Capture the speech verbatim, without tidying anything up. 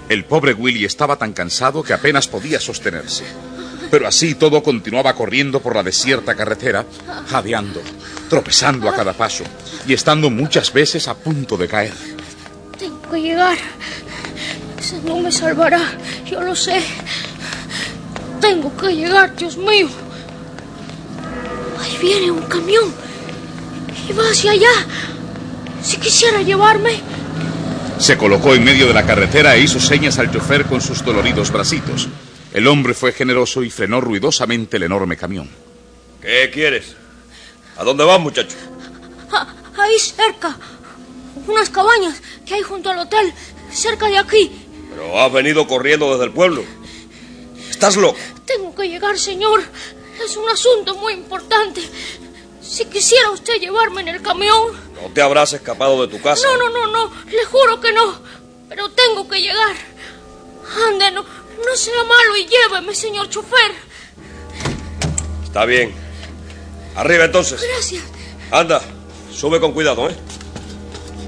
El pobre Willy estaba tan cansado que apenas podía sostenerse. Pero así todo continuaba corriendo por la desierta carretera, jadeando, tropezando a cada paso y estando muchas veces a punto de caer. Tengo que llegar. Ese no me salvará, yo lo sé. Tengo que llegar, Dios mío. Ahí viene un camión y va hacia allá. Si quisiera llevarme. Se colocó en medio de la carretera e hizo señas al chofer con sus doloridos bracitos. El hombre fue generoso y frenó ruidosamente el enorme camión. ¿Qué quieres? ¿A dónde vas, muchacho? Ah, ahí cerca. Unas cabañas que hay junto al hotel, cerca de aquí. Pero has venido corriendo desde el pueblo. ¿Estás loco? Tengo que llegar, señor. Es un asunto muy importante. Si quisiera usted llevarme en el camión... ¿No te habrás escapado de tu casa? No, no, no, no. Le juro que no. Pero tengo que llegar. Ande, no, no sea malo y lléveme, señor chofer. Está bien. Arriba, entonces. Gracias. Anda, sube con cuidado, ¿eh?